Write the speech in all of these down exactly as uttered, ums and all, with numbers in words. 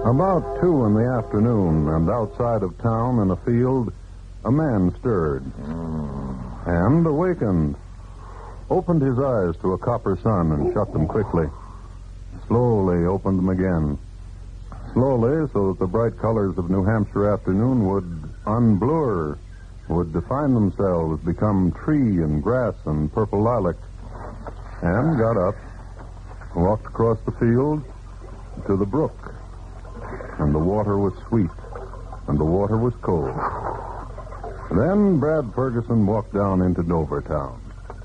About two in the afternoon, and outside of town in a field, a man stirred Mm. and awakened, opened his eyes to a copper sun and shut them quickly. Slowly opened them again. Slowly, so that the bright colors of New Hampshire afternoon would unblur, would define themselves, become tree and grass and purple lilac. And got up, walked across the field to the brook. And the water was sweet, and the water was cold. Then Brad Ferguson walked down into Dover town.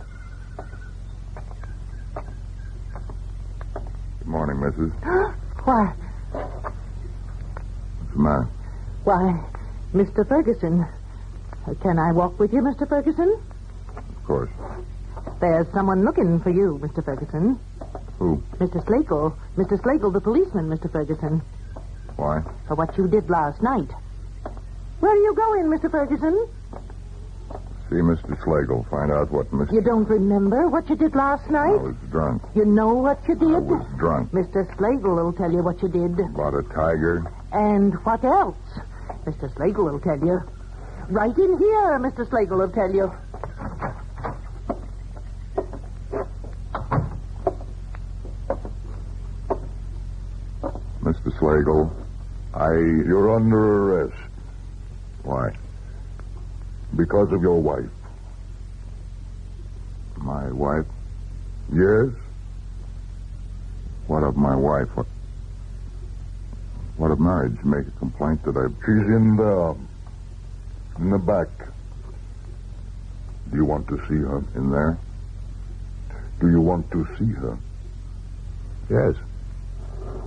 Good morning, missus. Why, What's the matter? why, Mister Ferguson. Uh, Can I walk with you, Mister Ferguson? Of course. There's someone looking for you, Mister Ferguson. Who? Mister Slagle. Mister Slagle, the policeman, Mister Ferguson. Why? For what you did last night. Where are you going, Mister Ferguson? See Mister Slagle. Find out what Mister You don't remember what you did last I night? was drunk. You know what you did? I was drunk. Mister Slagle will tell you what you did. About a tiger. And what else? Mister Slagle will tell you. Right in here, Mister Slagle will tell you. Mister Slagle, I... You're under arrest. Why? Because of your wife. My wife? Yes? What of my wife? What, what of marriage? Make a complaint that I... She's in the... in the back. Do you want to see her in there? Do you want to see her? Yes.